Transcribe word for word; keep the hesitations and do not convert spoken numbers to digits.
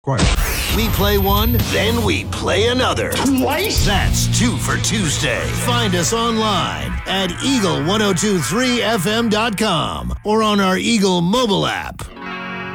Quiet. We play one, then we play another. Twice? That's two for Tuesday. Find us online at eagle ten twenty-three f m dot com or on our Eagle mobile app.